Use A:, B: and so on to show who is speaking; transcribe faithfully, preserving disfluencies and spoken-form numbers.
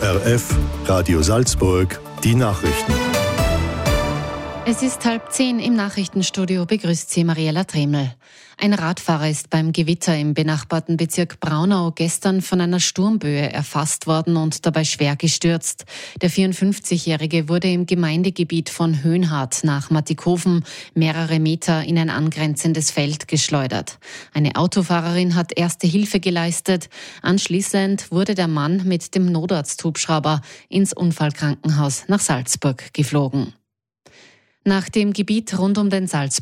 A: O R F, Radio Salzburg, die Nachrichten.
B: Es ist halb zehn im Nachrichtenstudio, begrüßt Sie Mariella Tremel. Ein Radfahrer ist beim Gewitter im benachbarten Bezirk Braunau gestern von einer Sturmböe erfasst worden und dabei schwer gestürzt. Der vierundfünfzigjährige wurde im Gemeindegebiet von Höhnhardt nach Mattikofen mehrere Meter in ein angrenzendes Feld geschleudert. Eine Autofahrerin hat erste Hilfe geleistet. Anschließend wurde der Mann mit dem Notarzthubschrauber ins Unfallkrankenhaus nach Salzburg geflogen. Nach dem Gebiet rund um den Salzburg